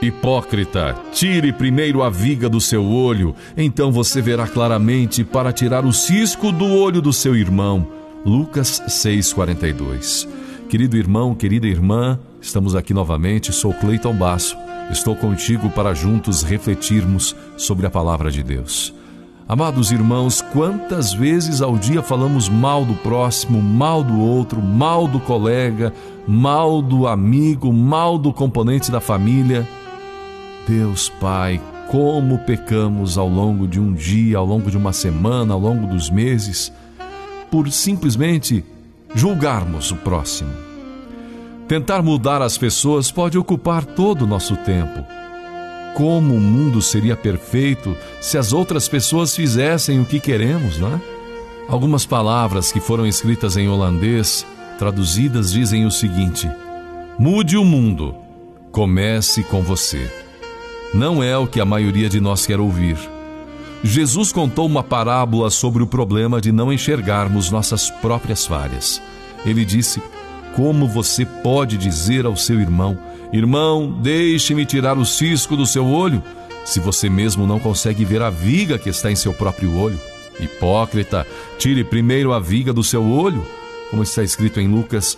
Hipócrita, tire primeiro a viga do seu olho, então você verá claramente para tirar o cisco do olho do seu irmão. Lucas 6,42. Querido irmão, querida irmã, estamos aqui novamente, sou Cleiton Basso. Estou contigo para juntos refletirmos sobre a palavra de Deus. Amados irmãos, quantas vezes ao dia falamos mal do próximo, mal do outro, mal do colega, mal do amigo, mal do componente da família? Deus Pai, como pecamos ao longo de um dia, ao longo de uma semana, ao longo dos meses, por simplesmente julgarmos o próximo. Tentar mudar as pessoas pode ocupar todo o nosso tempo. Como o mundo seria perfeito se as outras pessoas fizessem o que queremos, não é? Algumas palavras que foram escritas em holandês, traduzidas, dizem o seguinte: mude o mundo, comece com você. Não é o que a maioria de nós quer ouvir. Jesus contou uma parábola sobre o problema de não enxergarmos nossas próprias falhas. Ele disse: como você pode dizer ao seu irmão: irmão, deixe-me tirar o cisco do seu olho, se você mesmo não consegue ver a viga que está em seu próprio olho? Hipócrita, tire primeiro a viga do seu olho, como está escrito em Lucas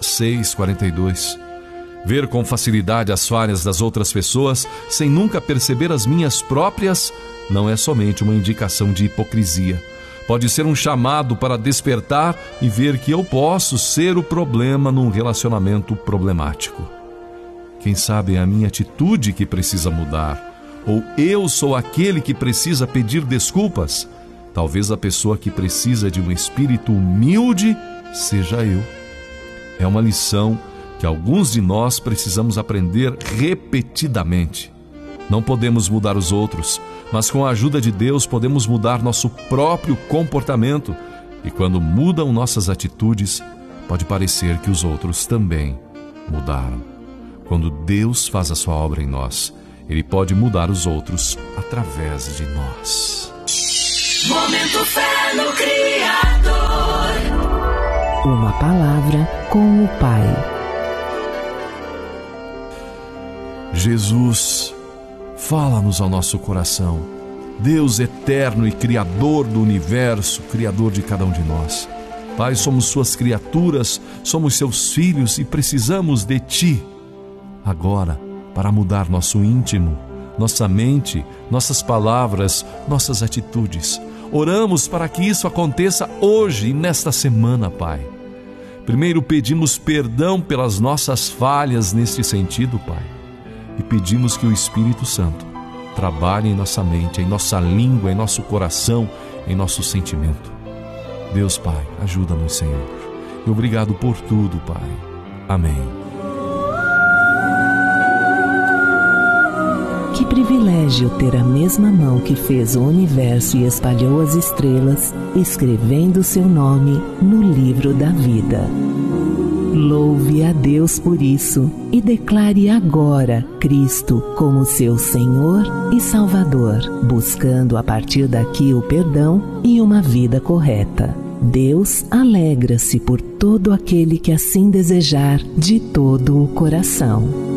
6,42. Ver com facilidade as falhas das outras pessoas, sem nunca perceber as minhas próprias, não é somente uma indicação de hipocrisia. Pode ser um chamado para despertar e ver que eu posso ser o problema num relacionamento problemático. Quem sabe é a minha atitude que precisa mudar, ou eu sou aquele que precisa pedir desculpas. Talvez a pessoa que precisa de um espírito humilde seja eu. É uma lição que alguns de nós precisamos aprender repetidamente. Não podemos mudar os outros, mas com a ajuda de Deus podemos mudar nosso próprio comportamento. E quando mudam nossas atitudes, pode parecer que os outros também mudaram. Quando Deus faz a sua obra em nós, Ele pode mudar os outros através de nós. Momento Fé no Criador. Uma palavra com o Pai. Jesus, fala-nos ao nosso coração. Deus eterno e Criador do universo, Criador de cada um de nós. Pai, somos suas criaturas, somos seus filhos e precisamos de Ti agora para mudar nosso íntimo, nossa mente, nossas palavras, nossas atitudes. Oramos para que isso aconteça hoje e nesta semana, Pai. Primeiro pedimos perdão pelas nossas falhas neste sentido, Pai. E pedimos que o Espírito Santo trabalhe em nossa mente, em nossa língua, em nosso coração, em nosso sentimento. Deus Pai, ajuda-nos, Senhor. E obrigado por tudo, Pai. Amém. Que privilégio ter a mesma mão que fez o universo e espalhou as estrelas, escrevendo seu nome no livro da vida. Louve a Deus por isso e declare agora Cristo como seu Senhor e Salvador, buscando a partir daqui o perdão e uma vida correta. Deus alegra-se por todo aquele que assim desejar de todo o coração.